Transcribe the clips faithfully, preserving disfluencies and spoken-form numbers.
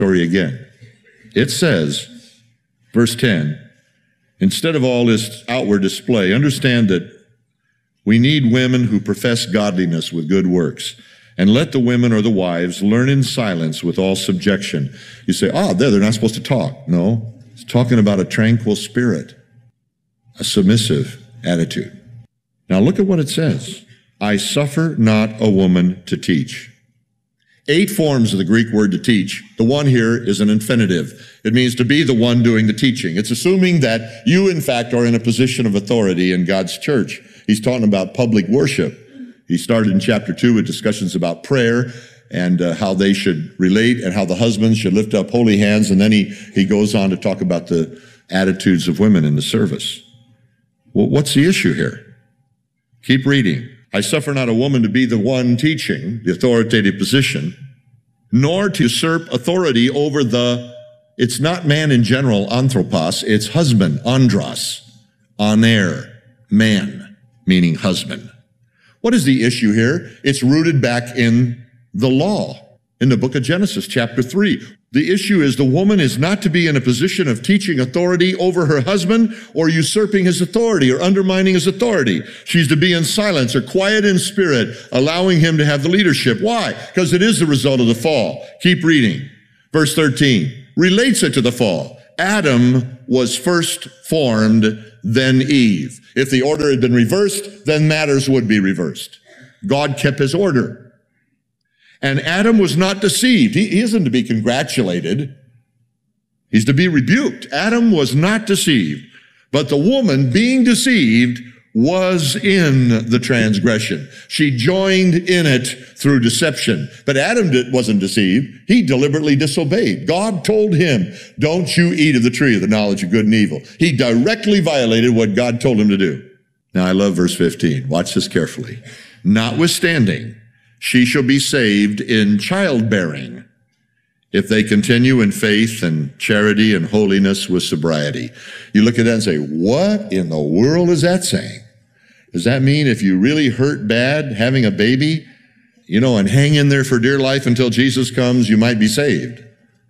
story again. It says, verse ten, instead of all this outward display, understand that we need women who profess godliness with good works. And let the women or the wives learn in silence with all subjection. You say, oh, they're, they're not supposed to talk. No, it's talking about a tranquil spirit, a submissive attitude. Now look at what it says. I suffer not a woman to teach. Eight forms of the Greek word to teach. The one here is an infinitive. It means to be the one doing the teaching. It's assuming that you, in fact, are in a position of authority in God's church. He's talking about public worship. He started in chapter two with discussions about prayer and uh, how they should relate and how the husbands should lift up holy hands. And then he, he goes on to talk about the attitudes of women in the service. Well, what's the issue here? Keep reading. I suffer not a woman to be the one teaching, the authoritative position, nor to usurp authority over the, it's not man in general, anthropos, it's husband, andros, aner, man, meaning husband. What is the issue here? It's rooted back in the law, in the book of Genesis, chapter three. The issue is the woman is not to be in a position of teaching authority over her husband or usurping his authority or undermining his authority. She's to be in silence or quiet in spirit, allowing him to have the leadership. Why? Because it is the result of the fall. Keep reading. Verse thirteen relates it to the fall. Adam was first formed, then Eve. If the order had been reversed, then matters would be reversed. God kept his order. And Adam was not deceived. He, he isn't to be congratulated. He's to be rebuked. Adam was not deceived. But the woman, being deceived, was in the transgression. She joined in it through deception. But Adam wasn't deceived. He deliberately disobeyed. God told him, don't you eat of the tree of the knowledge of good and evil. He directly violated what God told him to do. Now I love verse fifteen. Watch this carefully. Notwithstanding, she shall be saved in childbearing if they continue in faith and charity and holiness with sobriety. You look at that and say, what in the world is that saying? Does that mean if you really hurt bad having a baby, you know, and hang in there for dear life until Jesus comes, you might be saved?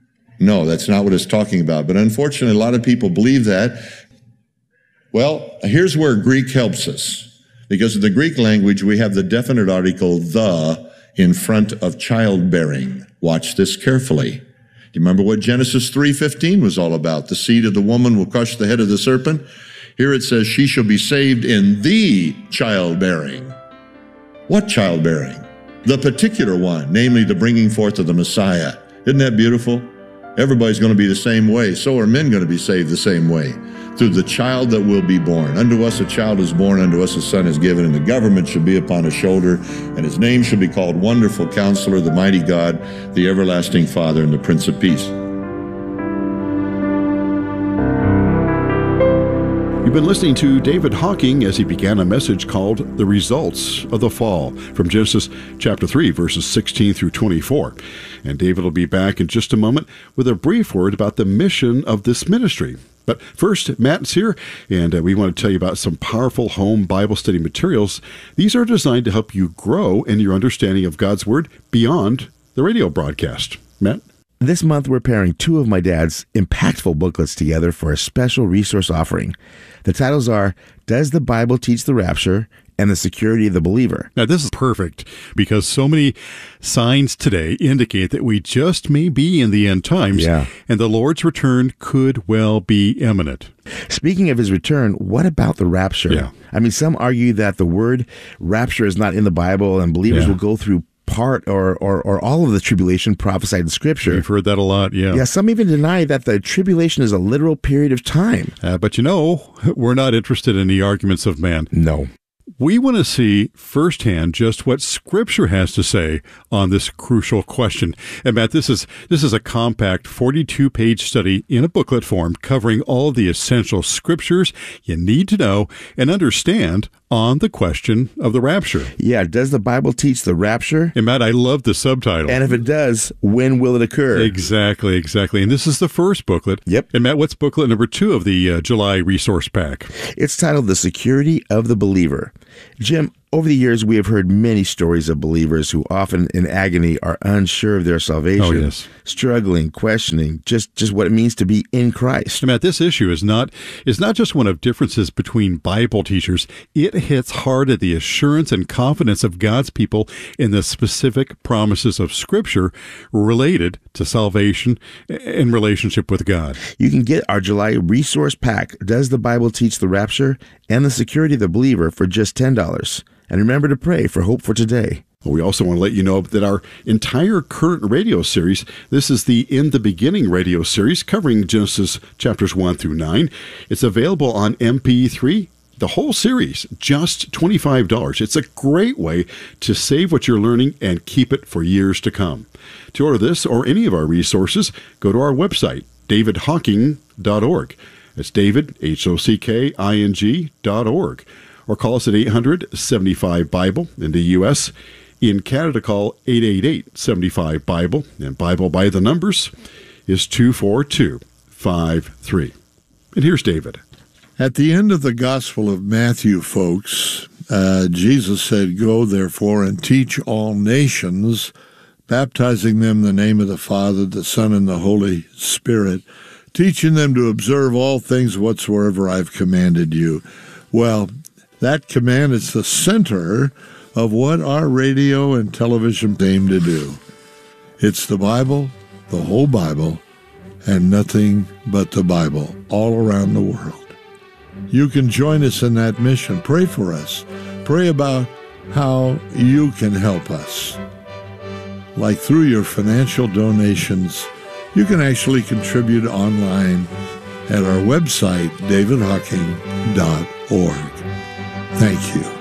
No, that's not what it's talking about. But unfortunately, a lot of people believe that. Well, here's where Greek helps us. Because in the Greek language, we have the definite article, the, in front of childbearing. Watch this carefully. Do you remember what Genesis three fifteen was all about? The seed of the woman will crush the head of the serpent. Here it says, she shall be saved in the childbearing. What childbearing? The particular one, namely the bringing forth of the Messiah. Isn't that beautiful? Everybody's going to be the same way. So are men going to be saved the same way. Through the child that will be born. Unto us a child is born, unto us a son is given, and the government shall be upon his shoulder, and his name shall be called Wonderful Counselor, the Mighty God, the Everlasting Father, and the Prince of Peace. You've been listening to David Hocking as he began a message called The Results of the Fall from Genesis chapter three, verses sixteen through twenty-four. And David will be back in just a moment with a brief word about the mission of this ministry. But first, Matt's here, and uh, we want to tell you about some powerful home Bible study materials. These are designed to help you grow in your understanding of God's Word beyond the radio broadcast. Matt? This month, we're pairing two of my dad's impactful booklets together for a special resource offering. The titles are, Does the Bible Teach the Rapture? And the Security of the Believer. Now, this is perfect because so many signs today indicate that we just may be in the end times, yeah. and the Lord's return could well be imminent. Speaking of his return, what about the rapture? Yeah. I mean, some argue that the word rapture is not in the Bible, and believers yeah. will go through part or, or, or all of the tribulation prophesied in Scripture. We've heard that a lot, yeah. Yeah, some even deny that the tribulation is a literal period of time. Uh, but you know, we're not interested in the arguments of man. No. We want to see firsthand just what Scripture has to say on this crucial question. And Matt, this is this is a compact forty-two page study in a booklet form covering all the essential Scriptures you need to know and understand on the question of the rapture. Yeah, does the Bible teach the rapture? And Matt, I love the subtitle. And if it does, when will it occur? Exactly, exactly. And this is the first booklet. Yep. And Matt, what's booklet number two of the uh, July resource pack? It's titled The Security of the Believer. Jim, Over the years, we have heard many stories of believers who often in agony are unsure of their salvation, Oh, yes. struggling, questioning just, just what it means to be in Christ. And Matt, this issue is not is not just one of differences between Bible teachers. It hits hard at the assurance and confidence of God's people in the specific promises of Scripture related to salvation and relationship with God. You can get our July resource pack, Does the Bible Teach the Rapture? And the Security of the Believer, for just ten dollars. And remember to pray for Hope for Today. We also want to let you know that our entire current radio series, this is the In the Beginning radio series covering Genesis chapters one through nine. It's available on M P three, the whole series, just twenty-five dollars. It's a great way to save what you're learning and keep it for years to come. To order this or any of our resources, go to our website, david hocking dot org. It's David, H O C K I N G dot org. Or call us at eight hundred, seventy-five, Bible in the U S. In Canada, call eight eight eight, seven five, Bible. And Bible by the numbers is two four two five three. And here's David. At the end of the Gospel of Matthew, folks, uh, Jesus said, "Go, therefore, and teach all nations, baptizing them in the name of the Father, the Son, and the Holy Spirit, teaching them to observe all things whatsoever I've commanded you." Well, that command is the center of what our radio and television aim to do. It's the Bible, the whole Bible, and nothing but the Bible all around the world. You can join us in that mission. Pray for us. Pray about how you can help us. Like through your financial donations, you can actually contribute online at our website, david hocking dot org. Thank you.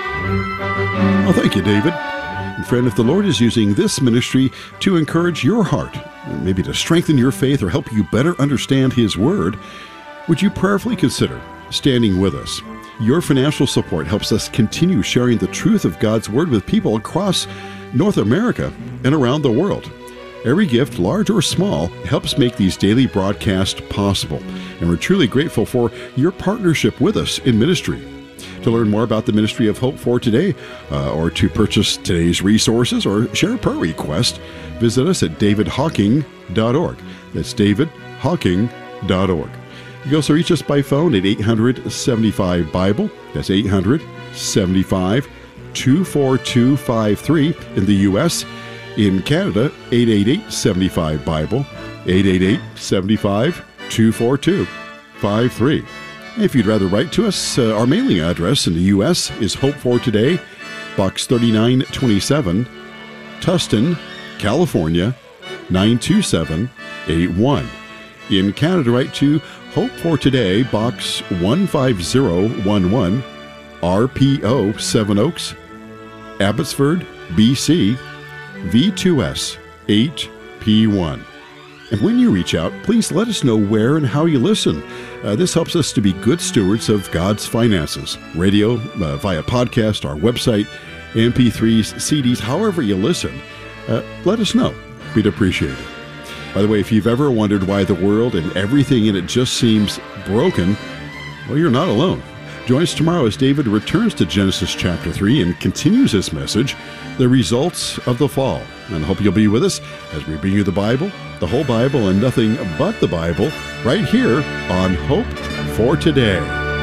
Well, thank you, David. And friend, if the Lord is using this ministry to encourage your heart, maybe to strengthen your faith or help you better understand His Word, would you prayerfully consider standing with us? Your financial support helps us continue sharing the truth of God's Word with people across North America and around the world. Every gift, large or small, helps make these daily broadcasts possible, and we're truly grateful for your partnership with us in ministry. To learn more about the Ministry of Hope for Today, uh, or to purchase today's resources or share a prayer request, visit us at david hocking dot org. That's david hocking dot org. You can also reach us by phone at eight hundred, seventy-five, Bible. That's eight hundred, seventy-five, two four two five three in the U S. In Canada, eight eight eight, seven five, Bible, eight eight eight, seven five, two four two five three. If you'd rather write to us, uh, our mailing address in the U S is Hope for Today, Box thirty-nine twenty-seven, Tustin, California, nine two seven eight one. In Canada, write to Hope for Today, Box one five zero one one, R P O, Seven Oaks, Abbotsford, B C, V two S eight P one. And when you reach out, please let us know where and how you listen. Uh, this helps us to be good stewards of God's finances. Radio, uh, via podcast, our website, M P threes, C Ds, however you listen. Uh, let us know. We'd appreciate it. By the way, if you've ever wondered why the world and everything in it just seems broken, well, you're not alone. Join us tomorrow as David returns to Genesis chapter three and continues his message, The Results of the Fall. And I hope you'll be with us as we bring you the Bible, the whole Bible, and nothing but the Bible, right here on Hope for Today.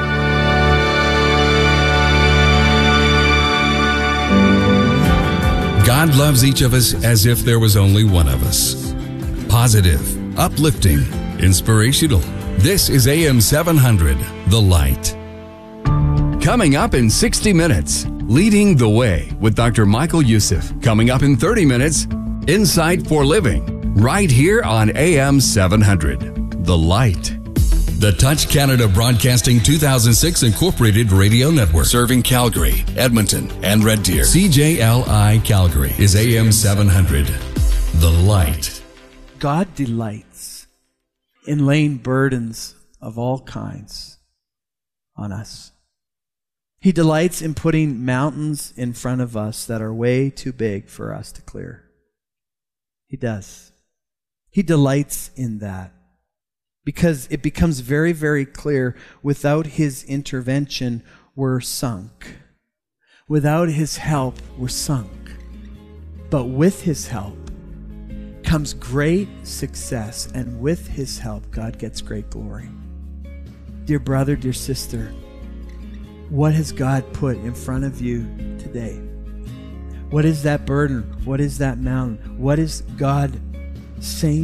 God loves each of us as if there was only one of us. Positive, uplifting, inspirational. This is A M seven hundred, The Light. Coming up in sixty minutes, Leading the Way with Doctor Michael Youssef. Coming up in thirty minutes, Insight for Living, right here on A M seven hundred, The Light. The Touch Canada Broadcasting two thousand six Incorporated Radio Network, serving Calgary, Edmonton, and Red Deer. C J L I Calgary is A M seven hundred, The Light. God delights in laying burdens of all kinds on us. He delights in putting mountains in front of us that are way too big for us to clear. He does. He delights in that because it becomes very, very clear without His intervention, we're sunk. Without his help, we're sunk. But with his help comes great success, and with his help, God gets great glory. Dear brother, dear sister, what has God put in front of you today? What is that burden? What is that mountain? What is God saying